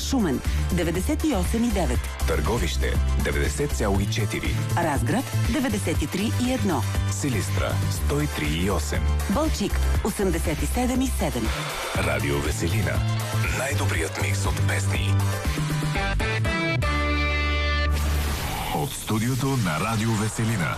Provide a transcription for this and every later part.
Шумен 98,9, Търговище 90,4, Разград 93,1, Силистра 103,8, Балчик 87,7. Радио Веселина. Най-добрият микс от песни. От студиото на Радио Веселина.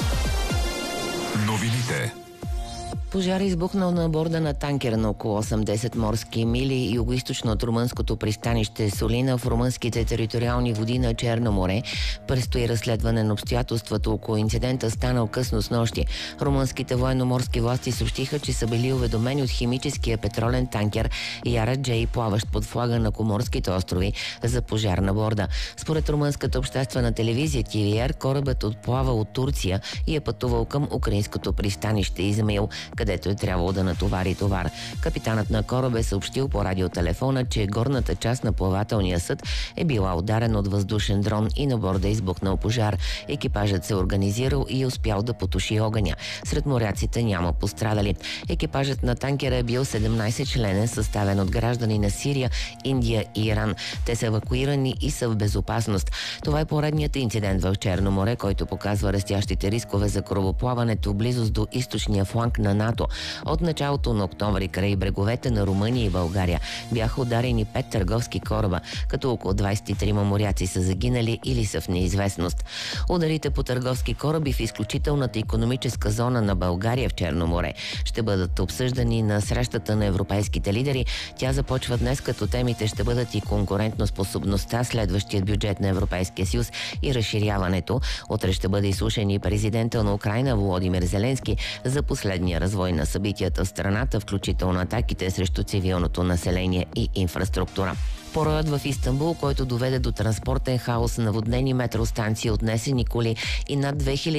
Новините. Пожар избухнал на борда на танкера на около 80 морски мили югоизточно от румънското пристанище Солина в румънските териториални води на Черно море. Предстои разследване на обстоятелствата около инцидента, станал късно снощи. Румънските военноморски власти съобщиха, че са били уведомени от химическия петролен танкер Яра Джей, плаващ под флага на Коморските острови, за пожар на борда. Според румънската обществена телевизия TVR, корабът отплава от Турция и е пътувал към украинското пристанище Измаил, където е трябвало да натовари товар. Капитанът на кораба е съобщил по радиотелефона, че горната част на плавателния съд е била ударена от въздушен дрон и на борда е избухнал пожар. Екипажът се организирал и е успял да потуши огъня. Сред моряците няма пострадали. Екипажът на танкера е бил 17-членен, съставен от граждани на Сирия, Индия и Иран. Те са евакуирани и са в безопасност. Това е поредният инцидент в Черно море, който показва растящите рискове за корабоплаването в близост до източния фланг на НАТО. От началото на октомври край бреговете на Румъния и България бяха ударени 5 търговски кораба, като около 23 моряци са загинали или са в неизвестност. Ударите по търговски кораби в изключителната икономическа зона на България в Черно море ще бъдат обсъждани на срещата на европейските лидери. Тя започва днес, като темите ще бъдат и конкурентноспособността, следващият бюджет на Европейския съюз и разширяването. Утре ще бъде изслушан и президента на Украйна Володимир Зеленски за последния развой на събитията в страната, включително атаките срещу цивилното население и инфраструктура. Пороят в Истанбул, който доведе до транспортен хаос, наводнени метростанции, отнесени коли и над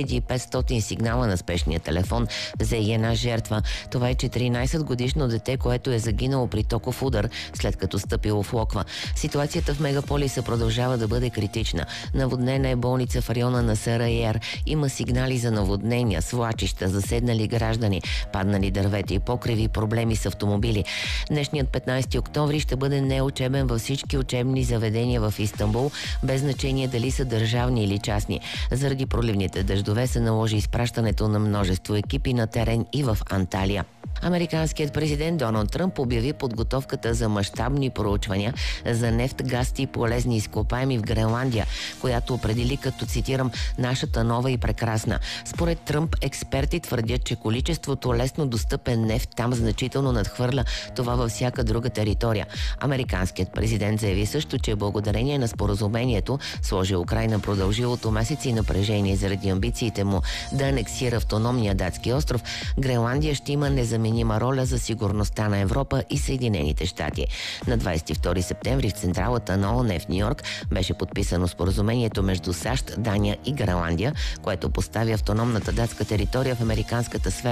2500 сигнала на спешния телефон, взе и една жертва. Това е 14-годишно дете, което е загинало при токов удар, след като стъпило в Локва. Ситуацията в мегаполиса продължава да бъде критична. Наводнена е болница в района на Сараер. Има сигнали за наводнения, свлачища, заседнали граждани, паднали дървета и покриви, проблеми с автомобили. Днешният 15 октомври ще бъде неучебен във всички учебни заведения в Истанбул, без значение дали са държавни или частни. Заради проливните дъждове се наложи изпращането на множество екипи на терен и в Анталия. Американският президент Доналд Тръмп обяви подготовката за мащабни проучвания за нефт, газ и полезни изкопаеми в Гренландия, която определи като, цитирам, нашата нова и прекрасна. Според Тръмп, експерти твърдят, че количеството лесно достъпен нефт там значително надхвърля това във всяка друга територия. Американският президент заяви също, че благодарение на споразумението сложи Украйна продължилото месеци напрежение заради амбициите му да анексира автономния датски остров, Гренландия ще има незаменима роля за сигурността на Европа и Съединените щати. На 22 септември в централата на ООН в Нью-Йорк беше подписано споразумението между САЩ, Дания и Гренландия, което поставя автономната датска територия в американската сфера